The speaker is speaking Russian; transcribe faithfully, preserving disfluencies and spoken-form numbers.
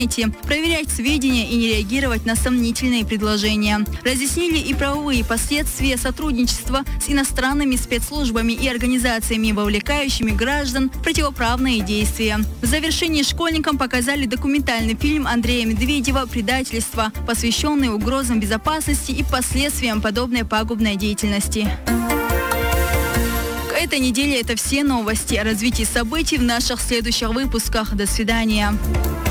проверять сведения и не реагировать на сомнительные предложения. Разъяснили и правовые последствия сотрудничества с иностранными спецслужбами и организациями, вовлекающими граждан в противоправные действия. В завершении школьникам показали документальный фильм Андрея Медведева «Предательство», посвященный угрозам безопасности и последствиям подобной пагубной деятельности. К этой неделе это все новости. О развитии событий в наших следующих выпусках. До свидания.